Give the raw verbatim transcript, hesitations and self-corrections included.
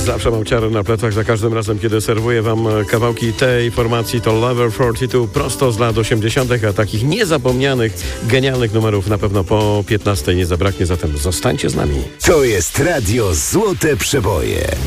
Zawsze mam ciarę na plecach za każdym razem, kiedy serwuję wam kawałki tej formacji. To Level czterdzieści dwa prosto z lat osiemdziesiątych, a takich niezapomnianych, genialnych numerów na pewno po piętnastej nie zabraknie, zatem zostańcie z nami. To jest Radio Złote Przeboje.